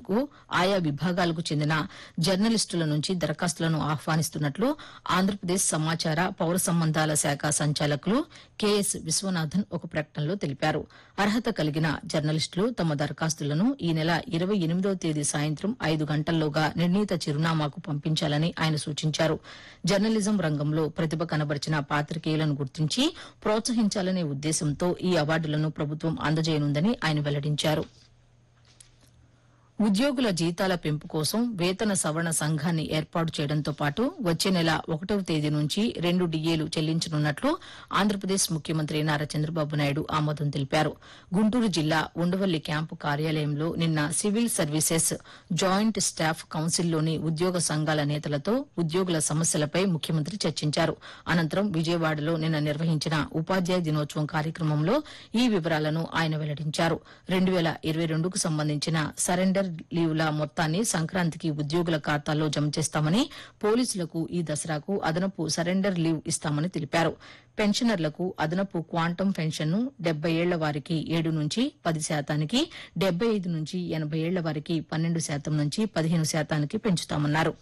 నియమించేందుకు ఆయా విభాగాలకు చెందిన జర్నలిస్టుల నుంచి దరఖాస్తులను ఆహ్వానిస్తున్నట్లు ఆంధ్రప్రదేశ్ సమాచార పౌర సంబంధాల శాఖ సంచాలకులు కెఎస్ విశ్వనాథన్ ఒక ప్రకటనలో తెలిపారు. అర్హత కలిగిన జర్నలిస్టులు తమ దరఖాస్తులను ఈ నెల 28వ తేదీ సాయంత్రం 5 గంటల్లోగా నిర్ణీత చిరునామాకు పంపించాలని ఆయన సూచించారు. జర్నలిజం రంగంలో ప్రతిభ కనబరిచిన పాత్రికేయులను గుర్తించి ప్రోత్సహించాలనే ఉద్దేశంతో ఈ అవార్డులను ప్రభుత్వం అందజేయనుందని ఆయన వెల్లడించారు. ఉద్యోగుల జీతాల పెంపు కోసం వేతన సవరణ సంఘాన్ని ఏర్పాటు చేయడంతో పాటు వచ్చే నెల 1వ తేదీ నుంచి 2 డిఏలు చెల్లించనున్నట్లు ఆంధ్రప్రదేశ్ ముఖ్యమంత్రి నారా చంద్రబాబు నాయుడు ఆమోదం తెలిపారు. గుంటూరు జిల్లా ఉండవల్లి క్యాంపు కార్యాలయంలో నిన్న సివిల్ సర్వీసెస్ జాయింట్ స్టాఫ్ కౌన్సిల్లోని ఉద్యోగ సంఘాల నేతలతో ఉద్యోగుల సమస్యలపై ముఖ్యమంత్రి చర్చించారు. అనంతరం విజయవాడలో నిన్న నిర్వహించిన ఉపాధ్యాయ దినోత్సవం కార్యక్రమంలో ఈ వివరాలను ఆయన వెల్లడించారు. 2022కు సంబంధించిన సరెండర్ లీవుల మొత్తాన్ని సంక్రాంతికి ఉద్యోగుల ఖాతాల్లో జమ చేస్తామని, పోలీసులకు ఈ దసరాకు అదనపు సరెండర్ లీవ్ ఇస్తామని తెలిపారు. పెన్షనర్లకు అదనపు క్వాంటం పెన్షన్ను 70 ఏళ్ల వారికి 7 నుంచి 10%, 75 నుంచి 80 ఏళ్ల వారికి 12% నుంచి 15% పెంచుతామన్నారు.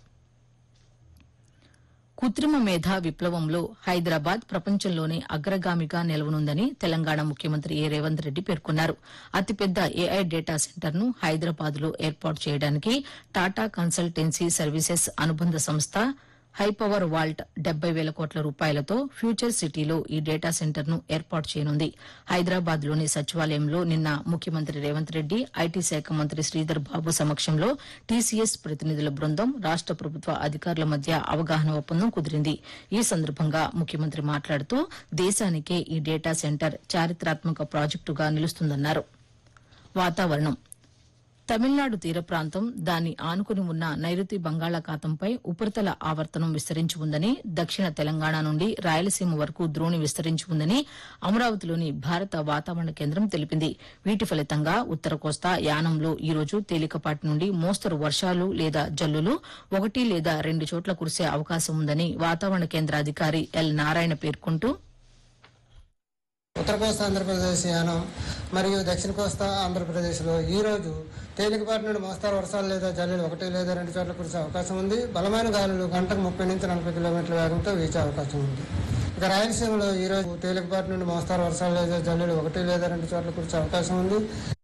కృత్రిమ మేధా విప్లవంలో హైదరాబాద్ ప్రపంచంలోనే అగ్రగామిగా నిలవనుందని తెలంగాణ ముఖ్యమంత్రి ఏ రేవంత్ రెడ్డి పేర్కొన్నారు. అతిపెద్ద ఏఐ డేటా సెంటర్ను హైదరాబాద్లో ఏర్పాటు చేయడానికి టాటా కన్సల్టెన్సీ సర్వీసెస్ అనుబంధ సంస్థ హైపవర్ వాల్ట్ 70,000 కోట్ల రూపాయలతో ఫ్యూచర్ సిటీలో ఈ డేటా సెంటర్ను ఏర్పాటు చేయనుంది. హైదరాబాద్లోని సచివాలయంలో నిన్న ముఖ్యమంత్రి రేవంత్ రెడ్డి, ఐటీ శాఖ మంత్రి శ్రీధర్ బాబు సమక్షంలో టీసీఎస్ ప్రతినిధుల బృందం, రాష్ట ప్రభుత్వ అధికారుల మధ్య అవగాహన ఒప్పందం కుదిరింది. ఈ సందర్భంగా ముఖ్యమంత్రి మాట్లాడుతూ దేశానికే ఈ డేటా సెంటర్ చారిత్రాత్మక ప్రాజెక్టుగా నిలుస్తుందన్నారు. వాతావరణం. తమిళనాడు తీర ప్రాంతం, దాన్ని ఆనుకుని ఉన్న నైరుతి బంగాళాఖాతంపై ఉపరితల ఆవర్తనం విస్తరించి ఉందని, దక్షిణ తెలంగాణ నుండి రాయలసీమ వరకు ద్రోణి విస్తరించి ఉందని అమరావతిలోని భారత వాతావరణ కేంద్రం తెలిపింది. వీటి ఫలితంగా ఉత్తర కోస్తా, యానంలో ఈ రోజు తేలికపాటి నుండి మోస్తరు వర్షాలు లేదా జల్లులు 1 లేదా 2 చోట్ల కురిసే అవకాశం ఉందని వాతావరణ కేంద్ర అధికారి ఎల్ నారాయణ పేర్కొంటూ, ఉత్తర కోస్తా ఆంధ్రప్రదేశ్, యానం మరియు దక్షిణ కోస్తా ఆంధ్రప్రదేశ్లో ఈ రోజు తేలికపాటి నుండి మోస్తారు వర్షాలు లేదా జల్లులు 1 లేదా 2 చోట్ల కురిసే అవకాశం ఉంది. బలమైన గాలులు గంటకు 30 నుంచి 40 కిలోమీటర్ల వేగంతో వీచే అవకాశం ఉంది. ఇక రాయలసీమలో ఈ రోజు తేలికపాటి నుండి మోస్తారు వర్షాలు లేదా జల్లులు 1 లేదా 2 చోట్ల కురిసే అవకాశం ఉంది.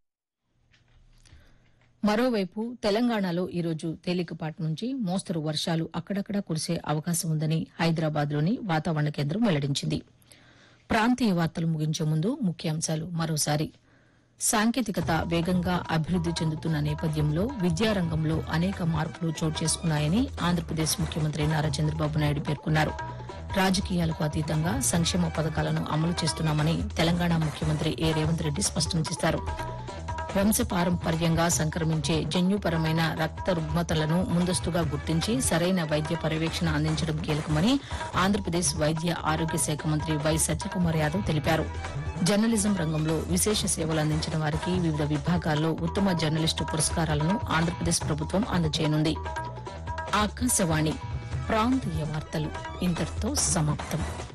మరోవైపు తెలంగాణలో ఈ రోజు తేలికపాటి నుంచి మోస్తరు వర్షాలు అక్కడక్కడా కురిసే అవకాశం ఉందని హైదరాబాద్లోని వాతావరణ కేంద్రం వెల్లడించింది. ప్రాంతీయ వార్తలు ముగించే ముందు ముఖ్యాంశాలు మరోసారి. సాంకేతికత వేగంగా అభివృద్ది చెందుతున్న నేపథ్యంలో విద్యారంగంలో అనేక మార్పులు చోటు చేసుకున్నాయని ఆంధ్రప్రదేశ్ ముఖ్యమంత్రి నారా చంద్రబాబు నాయుడు పేర్కొన్నారు. రాజకీయాలకు అతీతంగా సంక్షేమ పథకాలను అమలు చేస్తున్నామని తెలంగాణ ముఖ్యమంత్రి ఏ రేవంత్ రెడ్డి స్పష్టం చేశారు. వంశపారంపర్యంగా సంక్రమించే జన్యుపరమైన రక్త రుగ్మతలను ముందస్తుగా గుర్తించి సరైన వైద్య పర్యవేక్షణ అందించడం కీలకమని ఆంధ్రప్రదేశ్ వైద్య ఆరోగ్య శాఖ మంత్రి వై సత్యకుమార్ యాదవ్ తెలిపారు. జర్నలిజం రంగంలో విశేష సేవలు అందించిన వారికి వివిధ విభాగాల్లో ఉత్తమ జర్నలిస్టు పురస్కారాలను ఆంధ్రప్రదేశ్ ప్రభుత్వం అందజేయనుంది. ఆకాశవాణి ప్రాంతీయ వార్తలు ఇంతటితో సమాప్తం.